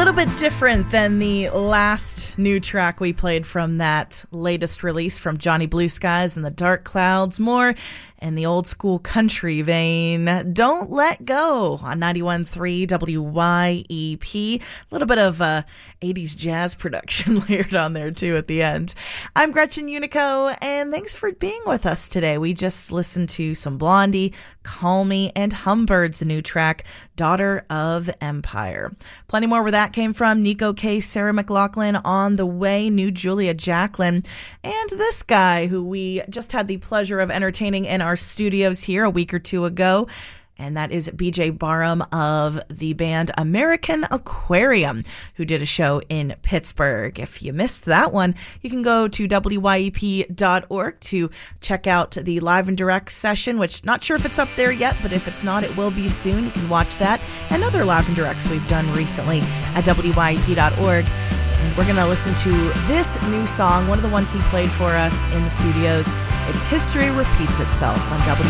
little bit different than the last new track we played from that latest release from Johnny Blue Skies and the Dark Clouds. More in the old school country vein. Don't Let Go on 91.3 WYEP. A little bit of 80s jazz production layered on there too at the end. I'm Gretchen Unico, and thanks for being with us today. We just listened to some Blondie, Call Me, and Humbird's new track, Daughter of Empire. Plenty more where that came from. Nico K, Sarah McLachlan on the way, new Julia Jacklin, and this guy who we just had the pleasure of entertaining in our studios here a week or two ago. And that is BJ Barham of the band American Aquarium, who did a show in Pittsburgh. If you missed that one, you can go to WYEP.org to check out the live and direct session, which not sure if it's up there yet, but if it's not, it will be soon. You can watch that and other live and directs we've done recently at WYEP.org. And we're going to listen to this new song, one of the ones he played for us in the studios. It's History Repeats Itself on WYEP.